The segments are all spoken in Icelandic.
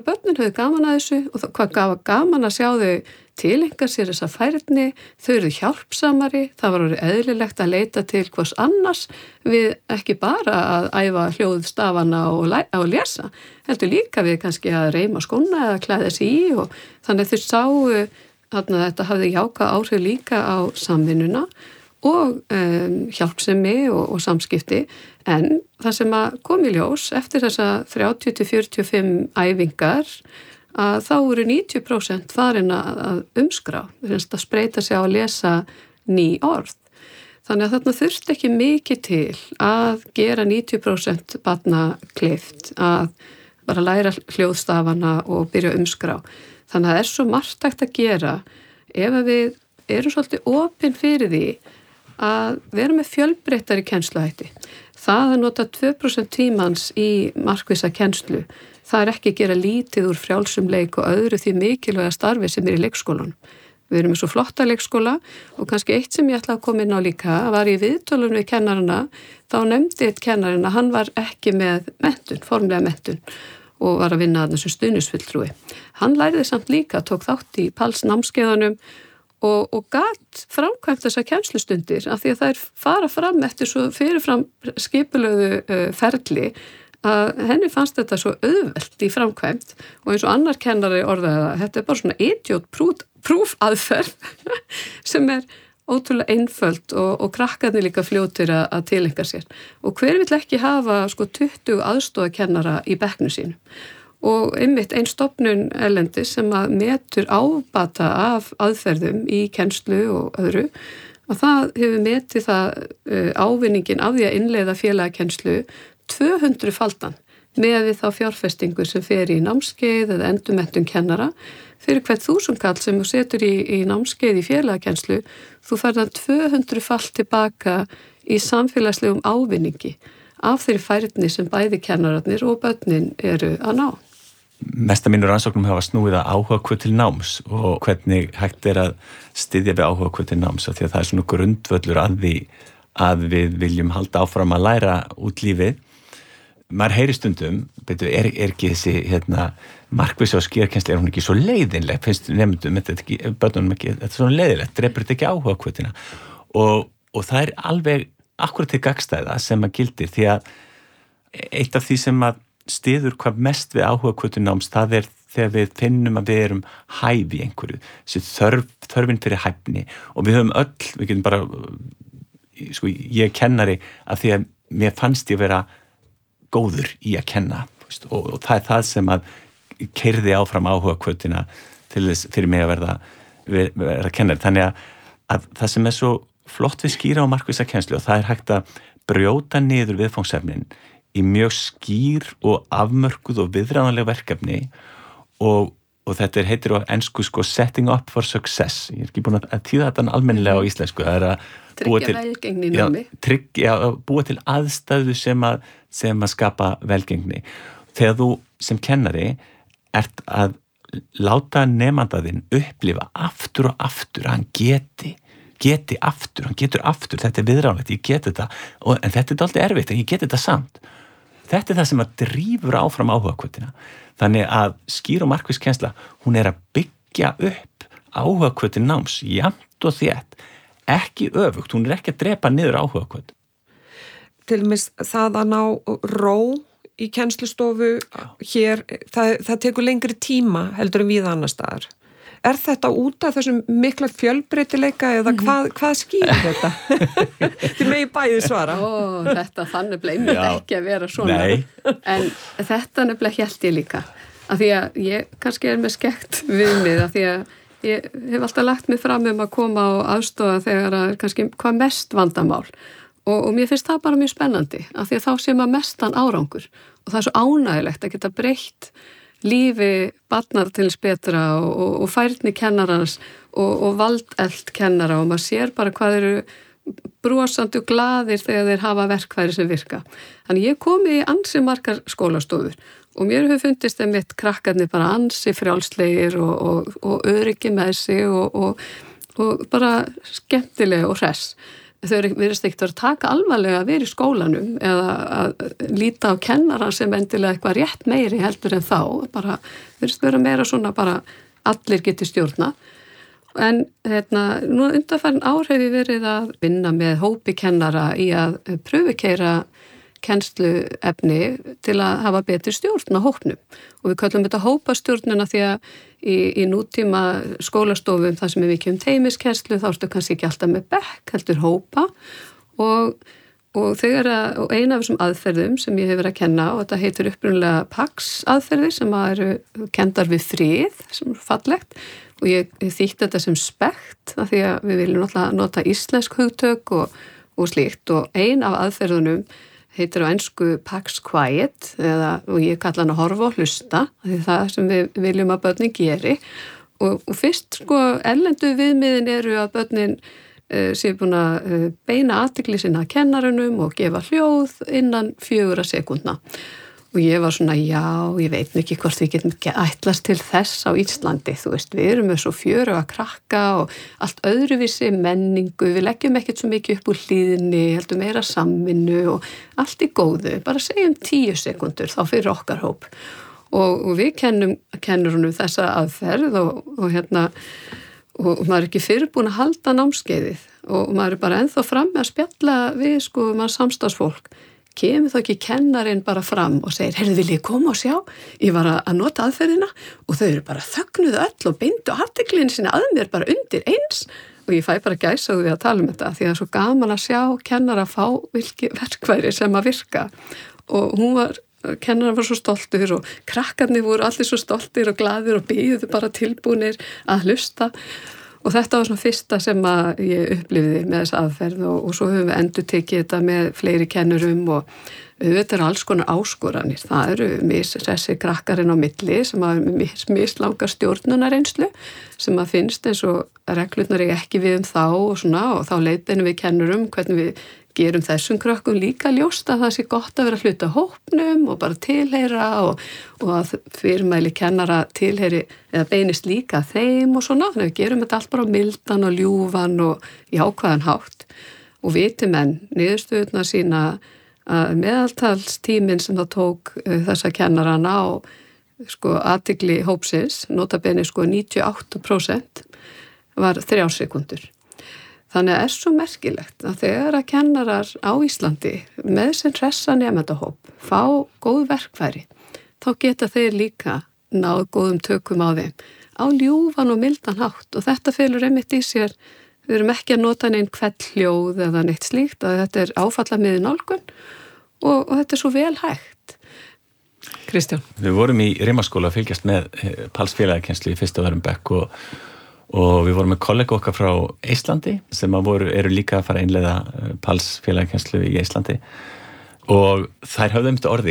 börnin höfðu gaman að þessu og hvað gaman að sjá þau tileinka sér þessa færni, þau eru hjálpsamari, það var orðið eðlilegt að leita til hvers annars við ekki bara að æfa hljóðstafana og lesa, heldur líka við kannski að reima skóna eða klæða sig í og þannig þau sáu að þetta hafði jákvæð áhrif líka á samvinnuna og hjálpsemi og samskipti en það sem að kom í ljós eftir þessa 30-45 æfingar að þá voru 90% farin að umskrá, að spreyta sig á að lesa ný orð. Þannig að þarna þurfti ekki mikið til að gera 90% barna kleift að bara læra hljóðstafana og byrja að umskrá. Þannig að það er svo margt hægt að gera ef við erum svolítið opin fyrir því að vera með fjölbreyttari kennsluhætti. Það að nota 2% tímans í markvissa kennslu, það er ekki að gera lítið úr frjálsum leik og öðru því mikilvæga starfi sem er í leikskólanum. Við erum með svo flotta leikskóla og kannski eitt sem ég ætla að koma inn á líka var í viðtölunum við kennarana, þá nefndi eitt kennarinn að hann var ekki með menntun, formlega menntun og var að vinna að þessu stuðningsfulltrúi. Hann læriði samt líka, tók þátt í PALS námskeiðunum og gat framkvæmt þessar kennslustundir af því að þær fara fram eftir svo fyrirfram skipulögðu ferli að henni fannst þetta svo auðvelt í framkvæmt og eins og annar kennari orðaði það, þetta er bara svona idiot-proof aðferð sem er ótrúlega einföld og krakkarnir líka fljótir að tileinka sér. Og hver vill ekki hafa 20 aðstofakennara í bekknu sínu? Og einmitt einn stofnun erlendis sem að metur ábata af aðferðum í kennslu og öðru, að það hefur metið það ávinningin af því að innleiða félagakennslu 200-faldan með við þá fjárfestingu sem fer í námskeið eða endurmenntun kennara fyrir hvert 1000 kall sem þú setur í námskeið í félagakennslu, þú færðan 200-falt tilbaka í samfélagslegum ávinningi af þeirri færni sem bæði kennararnir og börnin eru að ná. Mesta mínur rannsóknum hafa snúið að áhuga til náms og hvernig hægt er að styðja við áhuga til náms af því að það er svona grundvöllur að við viljum halda áfram að læra út lífið. Maður heyri stundum, er ekki þessi markvissa og skýrakennsla, er hún ekki svo leiðinleg, finnst nefndum, börnunum ekki, þetta er svona leiðilegt, drepur þetta ekki áhuga hvutina og það er alveg akkurat til gagnstæða sem að gildir því að eitt af því sem að styður hvað mest við áhuga hvutu náms, það er þegar við finnum að við erum hæf í einhverju, þessi þörfin fyrir hæfni og við höfum öll, við getum bara, ég er kennari af því að mér fannst ég vera góður í að kenna og það er það sem að keyrði áfram áhuga hvutina til þess fyrir mig að verða kennari. Þannig að það sem er svo flott við skýra og markvissa kennslu og það er hægt að brjóta niður viðfangsefnin í mjög skýr og afmörkuð og viðráðanleg verkefni og þetta heitir á ensku setting up for success. Ég er ekki búin að þýða þetta almennilega á íslensku. Það er að tryggja velgengni í námi. Búa til aðstæðu sem að skapa velgengni. Þegar þú sem kennari ert að láta nemandaðinn upplifa aftur og aftur að hann geti aftur, hann getur aftur, þetta er viðráðanlegt, ég get þetta, en þetta er alltaf erfitt, en ég get þetta samt. Þetta er það sem að drífur áfram áhuga hvutina. Þannig að skýr og markviss kennsla, hún er að byggja upp áhuga hvutin náms, jafnt og þétt, ekki öfugt, hún er ekki að drepa niður áhuga hvut. Til og með það að ná ró í kennslustofu hér, það tekur lengri tíma heldur en við annar staðar. Er þetta út af þessum mikla fjölbreytileika eða hvað skýrir þetta? Þið megi bæði svara. Þetta þannig bleimir ekki að vera svona. Nei. En þetta nefnilega hélt ég líka. Af því að ég kannski er með skekkt viðmið af því að ég hef alltaf lagt mig fram að koma og aðstofa þegar að kannski hvað mest vandamál. Og mér finnst það bara mjög spennandi af því að þá sé maður mestan árangur. Og það er svo ánægilegt að geta breytt lífi barnar til þess betra og færni kennarans og valdelt kennara og maður sér bara hvað eru brosandi og glaðir þegar þeir hafa verkfæri sem virka. Þannig ég komi í ansi margar skólastofur og mér hefur fundist einmitt krakkarnir bara ansi frjálslegir og öryggi með sig og bara skemmtilega og hress. þau virðist ekkert að taka alvarlega að vera í skólanum eða að líta á kennara sem endilega eitthvað rétt meiri heldur en þá, bara virðist vera meira svona bara allir geti stjórna. En nú undanfarin ár hef ég verið að vinna með hópi kennara í að pröfukeira kennsluefni til að hafa betri stjórn á hópnum og við kallum þetta hópastjórnuna því að í nútíma skólastofum þar sem við ekki teymiskennslu þá ertu kannski ekki alltaf með bekk heldur hópa og eina af þessum aðferðum sem ég hef verið að kenna og þetta heitir upprunalega PAX aðferðir sem eru kenndar við frið sem er fallegt og ég þýtti þetta sem spekt af því að við viljum náttúrulega nota íslensk hugtök og slíkt og ein af aðferðunum heitir á ensku Pax Quiet og ég kalla hann að horfa og hlusta því það sem við viljum að börnin geri og fyrst erlendu viðmiðin eru að börnin séu búin að beina athygli sinna að kennarunum og gefa hljóð innan 4 sekúndna og ég var svona ég veit ekki hvort við getum ætlast til þess á Íslandi, þú veist, við erum með svo fjöru að krakka og allt öðruvísi menningu, við leggjum ekkert svo mikið upp úr hlíðinni, heldur meira samvinnu og allt í góðu, bara segjum 10 sekúndur þá fyrir okkar hóp og við kennurunum þessa aðferð og maður er ekki fyrir búin að halda námskeiðið og maður er bara ennþá fram með að spjalla við maður samstarfsfólk kemur þá ekki kennarinn bara fram og segir, heyrðu vil ég koma og sjá? Ég var að nota aðferðina og þau eru bara þögnuðu öll og beindu athyglinni sína að mér bara undir eins og ég fæ bara gæsaðu við að tala þetta því að það er svo gaman að sjá kennara fá verkfæri sem að virka og kennarinn var svo stoltur og krakkarnir voru allir svo stoltir og glaðir og biðu bara tilbúnir að hlusta og þetta var svona fyrsta sem að ég upplifði með þessa aðferð og svo höfum við endurtekið þetta með fleiri kennurum og þetta alls konar áskoranir. Það eru þessi krakkarinn á milli sem að mislanga stjórnunarreynslu sem að finnst eins og reglurnar ekki við þá og þá leiðbeinum við kennurum hvernig við gerum þessum krökkum líka ljóst að það sé gott að vera að hluta hópnum og bara tilheyra og að fyrirmæli kennara tilheyri eða beinist líka þeim og þannig að við gerum þetta allt bara á mildan og ljúfan og í ákvæðan hátt og viti menn niðurstöðuna sína að meðaltalstíminn sem það tók þessa kennarana á athygli hópsins, notabene 98% var 3 sekúndur. Þannig að er svo merkilegt að þegar að kennarar á Íslandi með sinn hressa nemendahóp fá góð verkfæri, þá geta þeir líka náð góðum tökum á þeim á ljúfan og mildan hátt og þetta felur einmitt í sér, við erum ekki að nota neinn hvellhljóð eða neitt slíkt að þetta er áfallamiði nálgun og þetta er svo vel hægt. Kristján. Við vorum í Rimaskóla að fylgjast með PALS félagakennslu í fyrsta bekk og við vorum með kollega okkar frá Íslandi sem eru líka að fara að innleiða PALS félagakennslu í Íslandi og þær höfðu um þetta orði,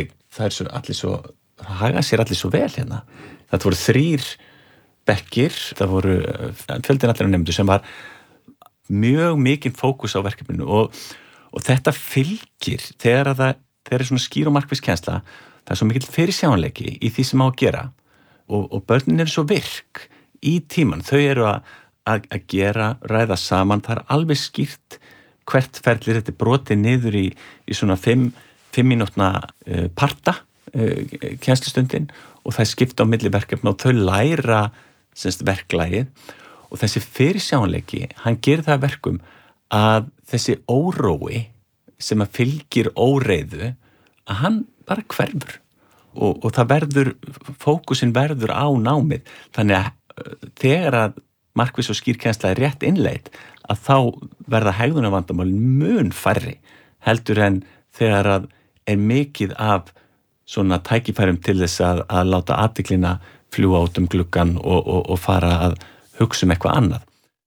haga sér allir svo vel hérna. Þetta voru 3 bekkir, það voru fjöldin allir á nefndu sem var mjög mikið fókus á verkefninu og þetta fylgir þegar það er svona skýr og markviss kennsla, það er svo mikill fyrirsjáanleiki í því sem á að gera og börnin eru svo virk í tíman, þau eru að gera, ræða saman, það er alveg skýrt hvert ferlir þetta brotið niður í svona 5 mínútna parta kennslustundin og það er skipt á milli verkefna og þau læra verklagið og þessi fyrirsjáanleiki, hann gerir það verkum að þessi órói sem að fylgir óreiðu að hann bara hverfur og það verður, fókusin verður á námið, þannig að þegar að markviss og skýrkennsla er rétt innleitt að þá verða hegðunarvandamálin mun færri heldur en þegar að er mikið af svona tækifærum til þess að láta athyglina fljúga út gluggan og fara að hugsa eitthvað annað.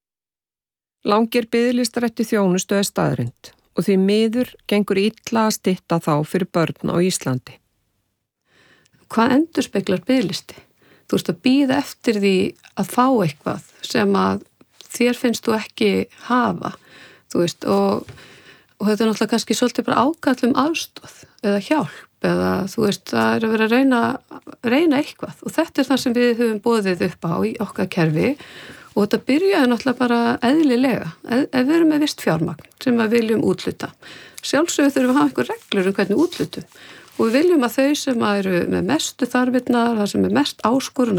Langir biðlistar eftir þjónustu er staðreynd og því miður gengur illa að stytta þá fyrir börn á Íslandi. Hvað endurspeglar biðlisti? Þú veist að bíða eftir því að fá eitthvað sem að þér finnst þú ekki hafa, þú veist, og þetta er náttúrulega kannski svolítið bara ákall aðstoð eða hjálp eða þú veist, það er að vera að reyna eitthvað og þetta er það sem við höfum boðið upp á í okkar kerfi Og þetta byrjaði náttúrulega bara eðlilega, ef við erum með vist fjármagn sem við viljum útluta. Sjálfsögðu þurfum við að hafa einhver reglur hvernig útlutum. Og við viljum að þau sem eru með mestu þarfirnar, það sem er mest áskorun